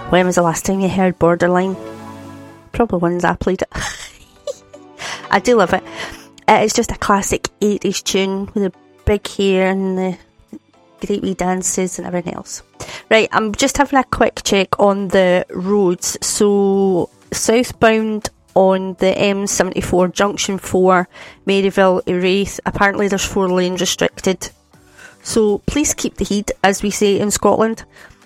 When was the last time you heard Borderline? Probably once I played it. I do love it. It's just a classic 80s tune with the big hair and the great wee dances and everything else. Right, I'm just having a quick check on the roads. So, southbound on the M74, Junction 4, Maryville, Wraith. Apparently there's 4 lanes restricted. So, please keep the heat, as we say in Scotland.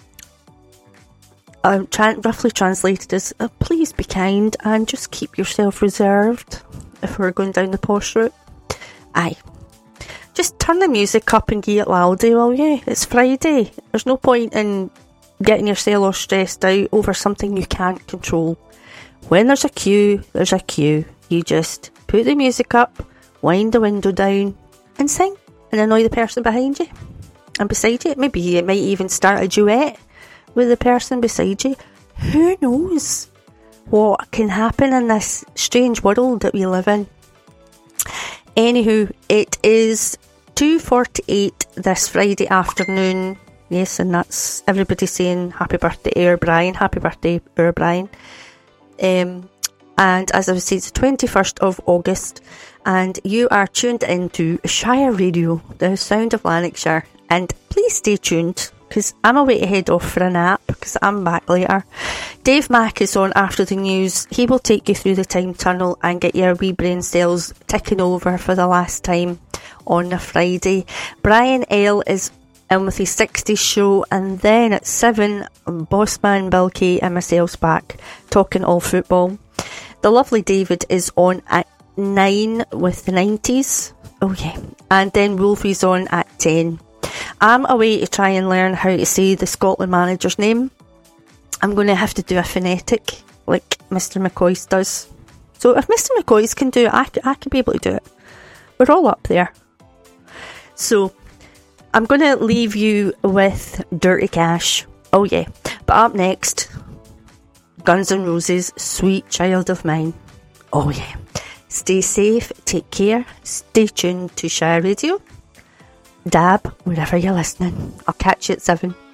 Roughly translated as, please be kind and just keep yourself reserved if we're going down the posh route. Aye. Just turn the music up and get it loudy, will you? It's Friday. There's no point in getting yourself all stressed out over something you can't control. When there's a queue, there's a queue. You just put the music up, wind the window down, and sing, and annoy the person behind you and beside you. Maybe you might even start a duet with the person beside you. Who knows what can happen in this strange world that we live in. Anywho, it is 2:48 this Friday afternoon. Yes, and that's everybody saying happy birthday, Air Brian. Happy birthday, Air Brian. And as I was saying, it's the 21st of August, and you are tuned into Shire Radio, the sound of Lanarkshire. And please stay tuned, because I'm away to head off for a nap, because I'm back later. Dave Mack is on after the news. He will take you through the time tunnel and get your wee brain cells ticking over for the last time on a Friday. Brian L is in with his 60s show, and then at 7, Bossman Bill Kay and myself's back talking all football. The lovely David is on at 9 with the 90s. Oh yeah. And then Wolfie's on at 10. I'm away to try and learn how to say the Scotland manager's name. I'm going to have to do a phonetic like Mr. McCoy's does. So if Mr. McCoy's can do it, I can be able to do it. We're all up there. So I'm going to leave you with Dirty Cash. Oh yeah. But up next, Guns N' Roses, Sweet Child of Mine. Oh yeah. Stay safe, take care, stay tuned to Shire Radio. Dab, wherever you're listening. I'll catch you at 7.